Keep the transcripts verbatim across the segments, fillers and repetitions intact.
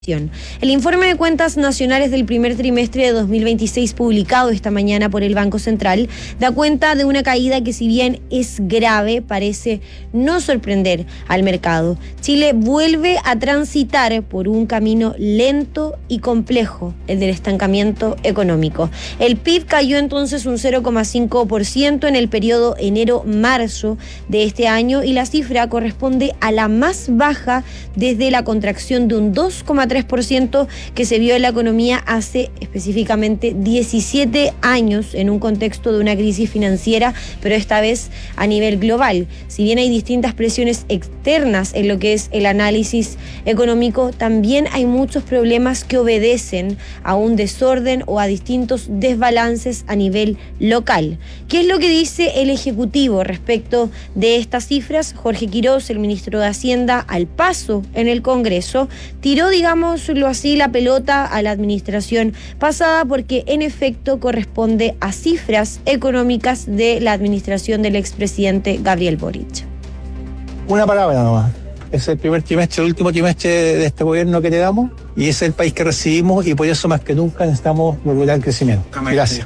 El informe de cuentas nacionales del primer trimestre de dos mil veintiséis, publicado esta mañana por el Banco Central, da cuenta de una caída que, si bien es grave, parece no sorprender al mercado. Chile vuelve a transitar por un camino lento y complejo, el del estancamiento económico. El P I B cayó entonces un cero coma cinco por ciento en el periodo enero-marzo de este año, y la cifra corresponde a la más baja desde la contracción de un dos coma tres por ciento que se vio en la economía hace específicamente diecisiete años, en un contexto de una crisis financiera, pero esta vez a nivel global. Si bien hay distintas presiones externas en lo que es el análisis económico, también hay muchos problemas que obedecen a un desorden o a distintos desbalances a nivel local. ¿Qué es lo que dice el Ejecutivo respecto de estas cifras? Jorge Quiroz, el ministro de Hacienda, al paso en el Congreso, tiró, digamos, digámoslo así, la pelota a la administración pasada, porque en efecto corresponde a cifras económicas de la administración del expresidente Gabriel Boric. Una palabra nomás. Es el primer trimestre, el último trimestre de este gobierno que le damos, y es el país que recibimos, y por eso más que nunca necesitamos lograr el crecimiento. Gracias.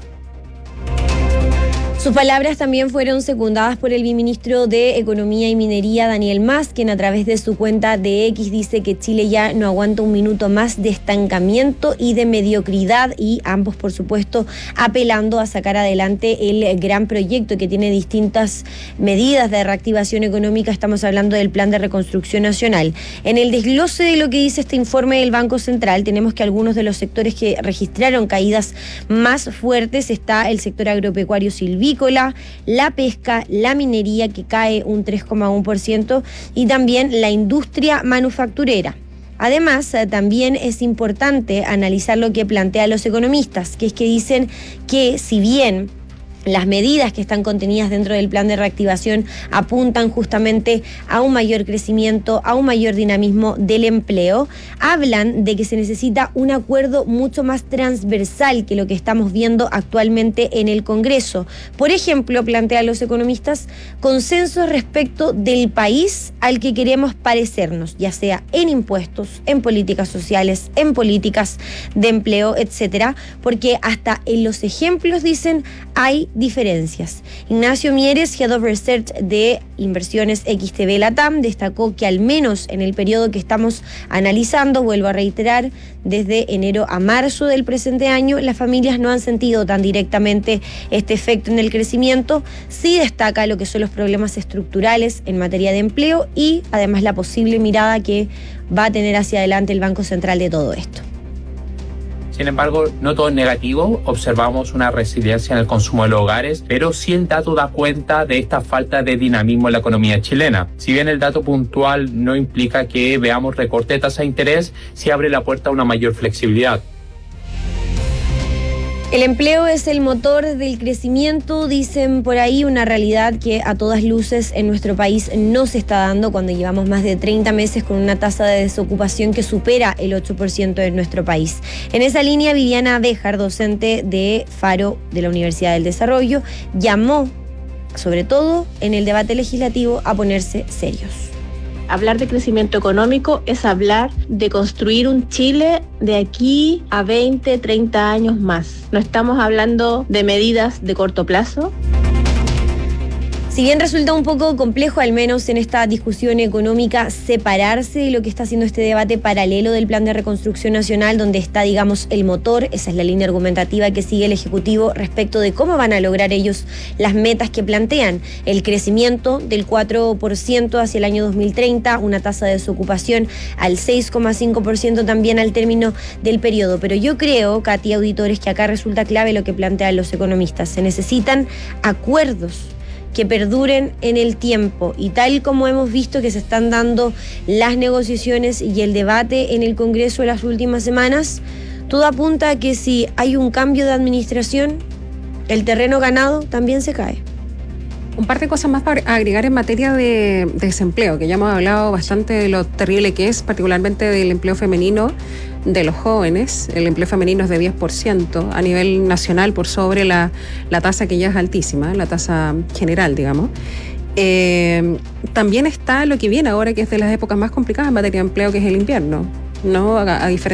Sus palabras también fueron secundadas por el viceministro de Economía y Minería, Daniel Mas, quien a través de su cuenta de X dice que Chile ya no aguanta un minuto más de estancamiento y de mediocridad, y ambos, por supuesto, apelando a sacar adelante el gran proyecto que tiene distintas medidas de reactivación económica. Estamos hablando del Plan de Reconstrucción Nacional. En el desglose de lo que dice este informe del Banco Central, tenemos que algunos de los sectores que registraron caídas más fuertes está el sector agropecuario silvícola, la pesca, la minería, que cae un tres coma uno por ciento, y también la industria manufacturera. Además, también es importante analizar lo que plantean los economistas, que es que dicen que, si bien las medidas que están contenidas dentro del plan de reactivación apuntan justamente a un mayor crecimiento, a un mayor dinamismo del empleo, hablan de que se necesita un acuerdo mucho más transversal que lo que estamos viendo actualmente en el Congreso. Por ejemplo, plantean los economistas consensos respecto del país al que queremos parecernos, ya sea en impuestos, en políticas sociales, en políticas de empleo, etcétera, porque hasta en los ejemplos, dicen, hay diferencias. Ignacio Mieres, Head of Research de Inversiones X T B Latam, destacó que al menos en el periodo que estamos analizando, vuelvo a reiterar, desde enero a marzo del presente año, las familias no han sentido tan directamente este efecto en el crecimiento. Sí destaca lo que son los problemas estructurales en materia de empleo y además la posible mirada que va a tener hacia adelante el Banco Central de todo esto. Sin embargo, no todo es negativo. Observamos una resiliencia en el consumo de los hogares, pero sí el dato da cuenta de esta falta de dinamismo en la economía chilena. Si bien el dato puntual no implica que veamos recorte de tasa de interés, sí abre la puerta a una mayor flexibilidad. El empleo es el motor del crecimiento, dicen por ahí, una realidad que a todas luces en nuestro país no se está dando cuando llevamos más de treinta meses con una tasa de desocupación que supera el ocho por ciento en nuestro país. En esa línea, Viviana Béjar, docente de Faro de la Universidad del Desarrollo, llamó, sobre todo en el debate legislativo, a ponerse serios. Hablar de crecimiento económico es hablar de construir un Chile de aquí a veinte, treinta años más. No estamos hablando de medidas de corto plazo. Si bien resulta un poco complejo, al menos en esta discusión económica, separarse de lo que está haciendo este debate paralelo del Plan de Reconstrucción Nacional, donde está, digamos, el motor, esa es la línea argumentativa que sigue el Ejecutivo respecto de cómo van a lograr ellos las metas que plantean: el crecimiento del cuatro por ciento hacia el año dos mil treinta, una tasa de desocupación al seis coma cinco por ciento también al término del periodo. Pero yo creo, Katy, auditores, que acá resulta clave lo que plantean los economistas. Se necesitan acuerdos que perduren en el tiempo, y tal como hemos visto que se están dando las negociaciones y el debate en el Congreso en las últimas semanas, todo apunta a que si hay un cambio de administración, el terreno ganado también se cae. Un par de cosas más para agregar en materia de, de desempleo, que ya hemos hablado bastante de lo terrible que es, particularmente del empleo femenino de los jóvenes. El empleo femenino es de diez por ciento a nivel nacional, por sobre la, la tasa que ya es altísima, la tasa general, digamos. Eh, también está lo que viene ahora, que es de las épocas más complicadas en materia de empleo, que es el invierno. ¿no? A, a diferencia